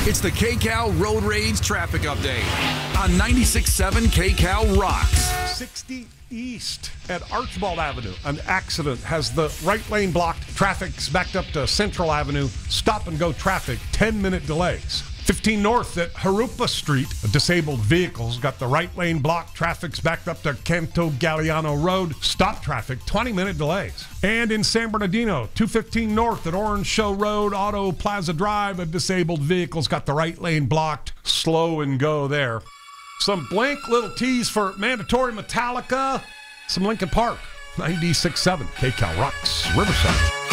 It's the KCAL Road Rage Traffic Update on 96.7 KCAL Rocks. 60 East at Archibald Avenue. An accident has the right lane blocked. Traffic's backed up to Central Avenue. Stop and go traffic, 10-minute delays. 15 North at Harupa Street. A disabled vehicle's got the right lane blocked. Traffic's backed up to Canto Galliano Road. Stop traffic, 20-minute delays. And in San Bernardino, 215 North at Orange Show Road, Auto Plaza Drive. A disabled vehicle's got the right lane blocked. Slow and go there. Some blank little teas for Mandatory Metallica. Some Linkin Park. 96.7 KCAL Rocks, Riverside.